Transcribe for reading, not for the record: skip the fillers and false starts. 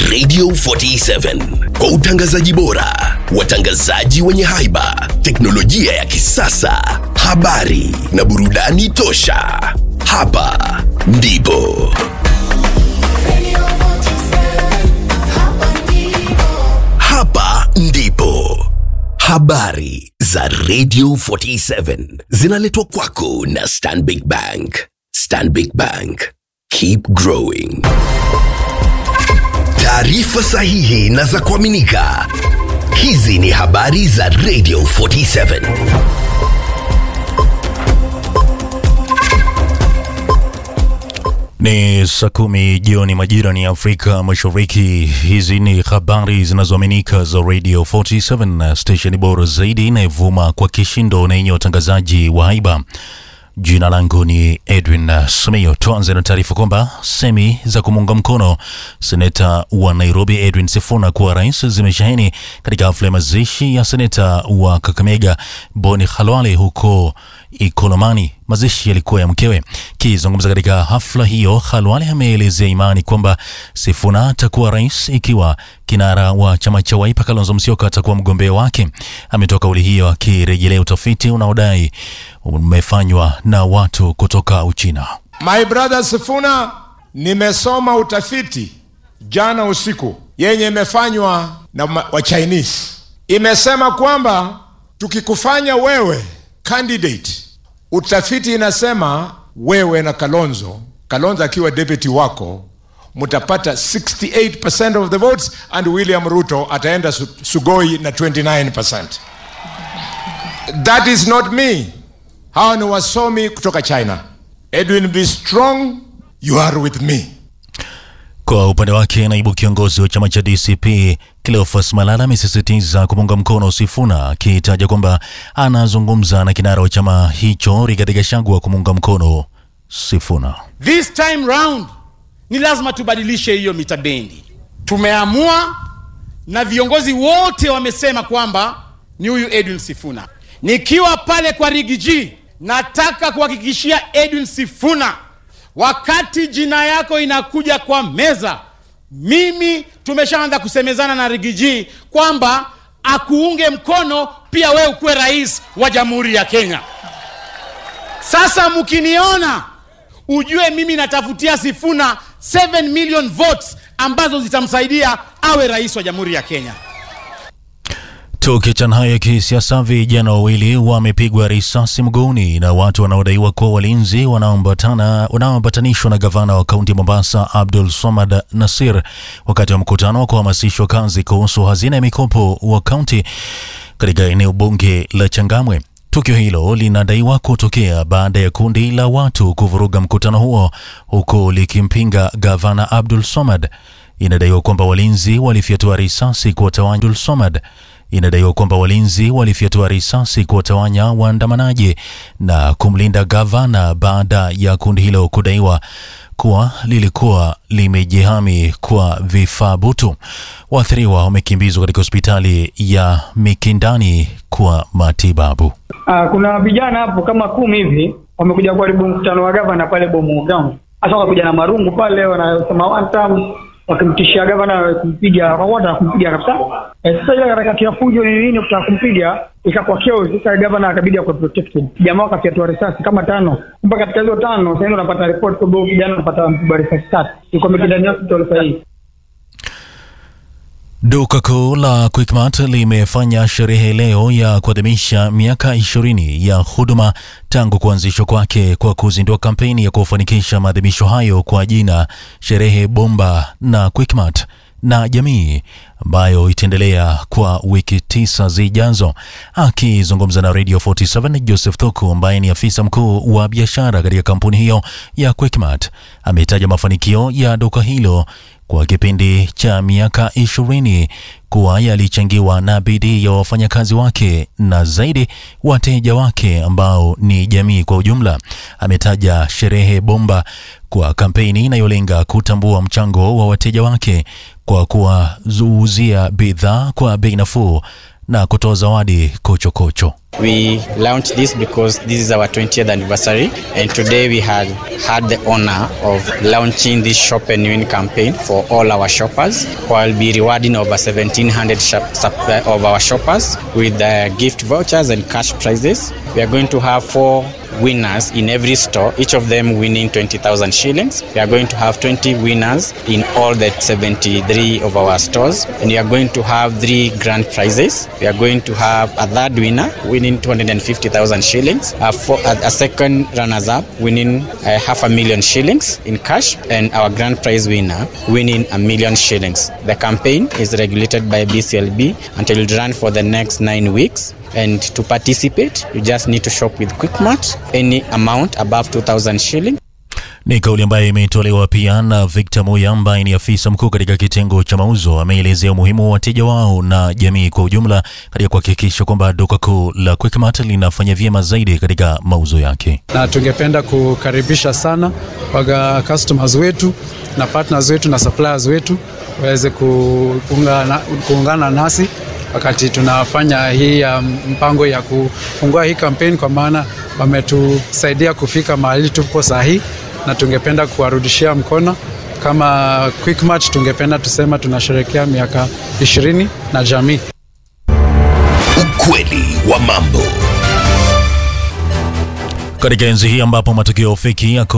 Radio 47 kwa utangazaji bora, watangazaji wenye haiba, teknolojia ya kisasa, habari na burudani tosha. Hapa ndipo habari za Radio 47 zinaletwa kwako na Stanbic Bank. Stanbic Bank, keep growing. Taarifa sahihi na za kuaminika. Hizi ni habari za Radio 47. Ni saa 10 jioni majira ni Afrika Mashariki. Hizi ni habari zinazoaminika za Radio 47, station bora zaidi inayovuma kwa kishindo na yenye watangazaji wa haiba. Jina langu ni Edwin Sumio. Tuanze na taarifa kwamba semi za kumunga mkono seneta wa Nairobi Edwin Sifuna kuwa rais zimesheheni katika hafla ya mazishi ya seneta wa Kakamega Boni Khalwale huko Ikolomani. Mazishi yalikuwa ya mkewe. Kizungumza katika hafla hiyo, Khalwale ameelezea imani kwamba Sifuna atakuwa rais ikiwa kinara wa chama cha Wiper Kalonzo Musyoka atakuwa mgombea wake. Ametoka kauli hiyo akirejelea utafiti unaodai umefanywa na watu kutoka Uchina. My brother Sifuna, nimesoma utafiti jana usiku yenye imefanywa na wa Chinese. Imesema kwamba tukikufanya wewe candidate, utafiti inasema wewe na Kalonzo akiwa deputy wako, mutapata 68% of the votes and William Ruto ataenda Sugoi na 29%. That is not me. Hawa ni wasomi kutoka China. Edwin, be strong, you are with me. Kwa upande wake, naibu kiongozi wa chama cha DCP Cleophas Malala amesisitiza kumunga mkono Sifuna, akitaja kwamba anazungumza na kinara wa chama hicho Rigathi Gachagua kumunga mkono Sifuna. This time round ni lazima tubadilishe hiyo mitabendi. Tumeamua na viongozi wote wamesema kwamba ni huyu Edwin Sifuna. Nikiwa pale kwa Rigiji, nataka kuhakikishia Edwin Sifuna, wakati jina yako inakuja kwa meza, mimi tumeshaanza kusemezana na Rigiji kwamba akuunge mkono pia wewe ukuwe rais wa Jamhuri ya Kenya. Sasa mkiniona, ujue mimi natafutia Sifuna 7 million votes ambazo zitamsaidia awe rais wa Jamhuri ya Kenya. Tukiachana hayo kisiasa, vijana wawili wamepigwa risasi mguuni na watu wanaodaiwa kuwa walinzi wanaoambatanishwa na gavana wa kaunti Mombasa Abdul Swamad Nasir wakati wa mkutano wa kuhamasishwa kazi kuhusu hazina ya mikopo wa kaunti katika eneo bunge la Changamwe. Tukio hilo linadaiwa kutokea baada ya kundi la watu kuvuruga mkutano huo huko likimpinga gavana Abdul Swamad. Inadaiwa kwamba walinzi walifyatua risasi kuwatawanya waandamanaji na kumlinda gavana baada ya kundi hilo kudaiwa kuwa lilikuwa limejihami kwa vifaa butu. Waathiriwa wamekimbizwa katika hospitali ya Mikindani kwa matibabu. Kuna vijana hapo kama 10 hivi wamekuja kuharibu mkutano wa gavana pale Bomu Ground. Sasa wakakuja na marungu pale, wanasema one time wakimtishia gavana kumpiga kabisa. Sasa ile harakati ya fujo ni nini kutaka kumpiga ikakuwa chaos. Sasa gavana akabidi akuwe protected. Jamaa wakafyatua risasi kama 5. Mpaka katika hizo 5 sasa ndio unapata report kwa vijana wanapata risasi 3. Iko Mikindani hospital sasa hivi. Duka kuu la Quickmart limefanya sherehe leo ya kuadhimisha miaka 20 ya huduma tangu kuanzishwa kwake kwa kuzindua kampeni ya kufanikisha maadhimisho hayo kwa jina Sherehe Bomba na Quickmart na Jamii, ambayo itaendelea kwa wiki 9 zijazo. Akizungumza na Radio 47, Joseph Thuku ambaye ni afisa mkuu wa biashara katika kampuni hiyo ya Quickmart ametaja mafanikio ya duka hilo kwa kipindi cha miaka 20 kuwa yalichangiwa na bidii ya wafanyakazi wake na zaidi wateja wake ambao ni jamii kwa ujumla. Ametaja Sherehe Bomba kwa kampeni inayolenga kutambua mchango wa wateja wake kwa kuwauzia bidhaa kwa bei nafuu na kutoa zawadi kocho. We launched this because this is our 20th anniversary, and today we had the honor of launching this Shop and Win campaign for all our shoppers, while be rewarding over 1,700 of our shoppers with gift vouchers and cash prizes. We are going to have 4 winners in every store, each of them winning 20,000 shillings. We are going to have 20 winners in all the 73 of our stores, and we are going to have 3 grand prizes. We are going to have a third winner winning 250,000 shillings, a second runners-up winning 500,000 shillings in cash, and our grand prize winner winning 1,000,000 shillings. The campaign is regulated by BCLB and it will run for the next 9 weeks. And to participate, you just need to shop with Quickmart, any amount above 2,000 shillings. Ni kauli ambayo imetolewa pia na Victor Moya ambaye ni afisa mkuu katika kitengo cha mauzo. Ameelezea umuhimu wa wateja wao na jamii kwa ujumla katika kuhakikisha kwamba duka kuu la Quickmart linafanya vyema zaidi katika mauzo yake. Na tungependa kukaribisha sana waga customers wetu na partners wetu na suppliers wetu waweze kuungana nasi wakati tunafanya hii mpango ya kufungua hii campaign, kwa maana wametusaidia kufika mahali tupo sahihi, na tungependa kuwarudishia mkono. Kama Quickmart tungependa tusema tunasherehekea miaka 20 na jamii. Ukweli wa mambo. Katika enzi hii ambapo matukio feki yako